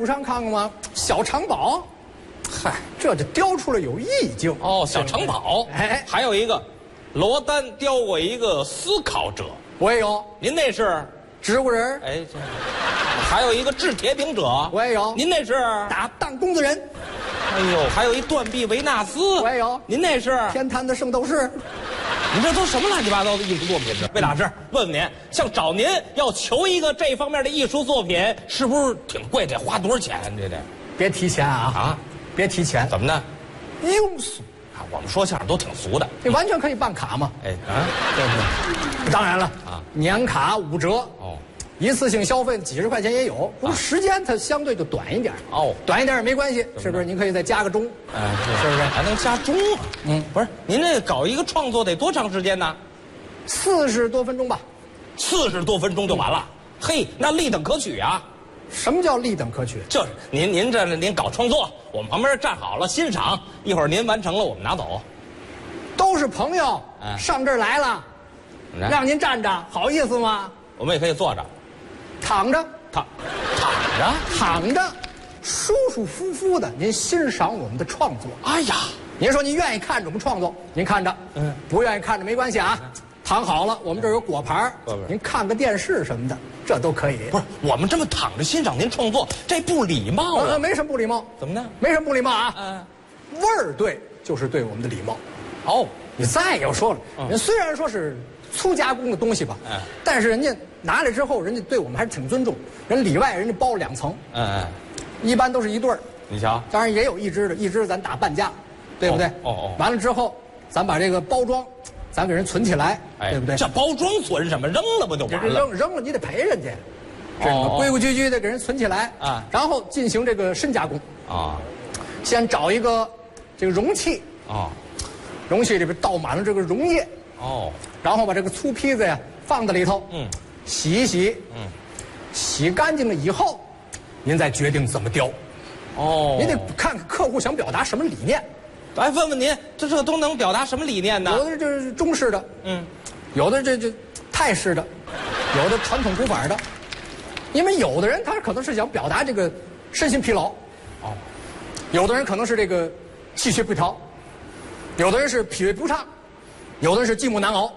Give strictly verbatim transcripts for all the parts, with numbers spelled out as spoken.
书上看过吗？小城堡，嗨，这就雕出了有意境。 哦，小城堡。 哎， 还有一个，罗丹雕过一个思考者， 我也有。 您那是？ 植物人。 哎，这还有一个制铁饼者， 我也有。 您那是？ 打弹弓的人。 哎呦，还有一断臂维纳斯， 我也有。 您那是？ 天坛的圣斗士。 你这都什么乱七八糟的艺术作品呢？魏老师，问问您，像找您要求一个这方面的艺术作品，是不是挺贵？得花多少钱？这得别提钱啊啊！ 别提钱， 怎么呢？ 庸俗啊！我们说相声都挺俗的， 你完全可以办卡嘛。 哎啊， 对不对？当然了啊，年卡五折哦，一次性消费几十块钱也有，不过时间它相对就短一点哦，短一点也没关系，是不是？您可以再加个钟， 哎， 是不是？ 还能加钟啊？嗯，不是，您这搞一个创作得多长时间呢？ 四十多分钟吧， 四十多分钟就完了。嘿，那立等可取啊！ 什么叫立等可取？ 就是您您这您搞创作，我们旁边站好了欣赏，一会儿您完成了，我们拿走。 都是朋友，嗯、上这儿来了，让您站着，好意思吗？ 我们也可以坐着， 躺着， 躺躺着， 躺着，舒舒服服的，您欣赏我们的创作。 哎呀， 您说您愿意看着我们创作，您看着，嗯，不愿意看着没关系啊。嗯、躺好了，我们这儿有果盘，您看个电视什么的，这都可以。 不是，我们这么躺着欣赏您创作，这不礼貌啊！ 呃，没什么不礼貌。 怎么呢？ 没什么不礼貌啊。嗯，味儿对，就是对我们的礼貌。 哦， 你再要说了，嗯、人虽然说是粗加工的东西吧，嗯，但是人家拿来之后，人家对我们还是挺尊重。人里外人家包两层，嗯嗯，一般都是一对儿。 你瞧， 当然也有一只的，一只咱打半价，对不对？哦 哦, 哦。完了之后，咱把这个包装，咱给人存起来，哎、对不对？ 这包装存什么？扔了不就完了？ 扔扔了你得赔人家，这个规规矩矩的给人存起来啊，然后进行这个深加工啊。先找一个这个容器啊。容器里边倒满了这个溶液，哦，然后把这个粗坯子呀放在里头，嗯，洗一洗，嗯，洗干净了以后，您再决定怎么雕，哦，您得看看客户想表达什么理念， 来问问您，这这都能表达什么理念呢？ 有的就是中式的，嗯，有的这这泰式的，有的传统古法的，因为有的人他可能是想表达这个身心疲劳，哦，有的人可能是这个气血不调。有的人是脾胃不畅，有的人是寂寞难熬。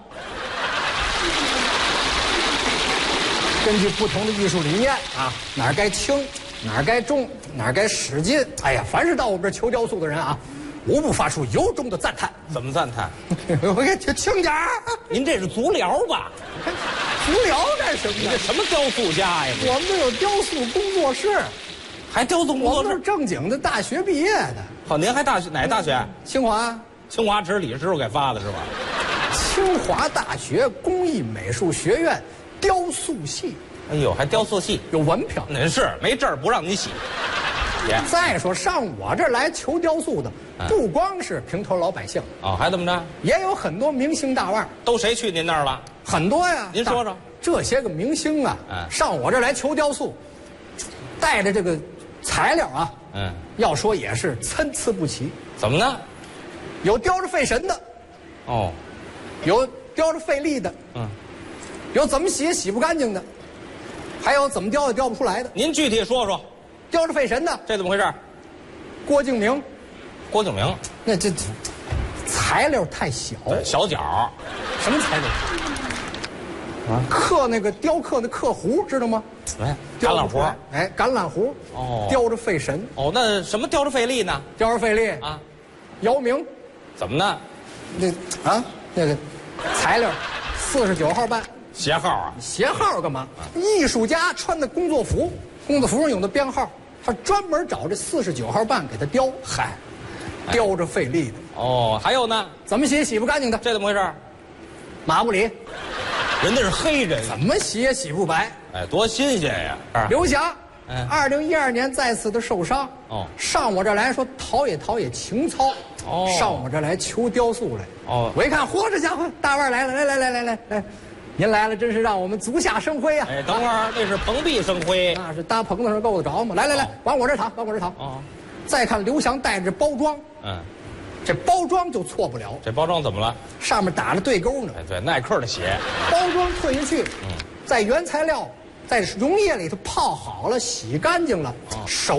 根据不同的艺术理念啊，哪儿该轻，哪儿该重，哪儿该使劲。哎呀，凡是到我们这儿求雕塑的人啊，无不发出由衷的赞叹。 怎么赞叹？ 我给轻点儿。 您这是足疗吧？ 足疗干什么呢？ 你这什么雕塑家呀？ 我们这有雕塑工作室， 还雕塑工作室？ 我们是正经的大学毕业的。 好，您还大学哪大学？ 清华。 清华池李师傅给发的是吧？ 清华大学工艺美术学院雕塑系。 哎呦，还雕塑系有文凭？ 您是没证不让你洗。 再说上我这儿来求雕塑的，不光是平头老百姓啊，还怎么着？ 也有很多明星大腕。 都谁去您那儿了？ 很多呀。 您说说， 这些个明星啊，上我这儿来求雕塑，带着这个材料啊，嗯，要说也是参差不齐。 怎么呢？ 有雕着费神的，哦，有雕着费力的，嗯，有怎么洗也洗不干净的，还有怎么雕也雕不出来的。 您具体说说， 雕着费神的， 这怎么回事？ 郭敬明， 郭敬明， 那这材料太小， 小角， 什么材料？啊，刻那个雕刻那刻壶知道吗？ 哎，橄榄核， 哎，橄榄核，哦，雕着费神。 哦，那什么雕着费力呢？ 雕着费力啊，姚明。 怎么呢？ 那啊，那个材料，四十九号半鞋号啊？ 鞋号干嘛？啊、艺术家穿的工作服，工作服上有的编号，他专门找这四十九号半给他雕。嗨，雕着费力的。 哦，还有呢？ 怎么洗也洗不干净的， 这怎么回事？ 马布里， 人家是黑人， 怎么洗也洗不白。 哎，多新鲜呀！ 刘翔。二零一二年再次的受伤，哦，上我这儿来说陶冶陶冶情操，哦，上我这儿来求雕塑来，哦，我一看，嚯，这家伙大腕来了，来来来来来来，您来了，真是让我们足下生辉啊！ 哎，等会儿那是蓬荜生辉， 那是搭棚子上够得着吗？来来来，往我这躺，往我这躺。哦，再看刘翔带着包装，嗯，这包装就错不了。 这包装怎么了？上面打了对勾呢。 哎，对，耐克的鞋。 包装退下去，嗯，在原材料。在溶液里头泡好了，洗干净了，手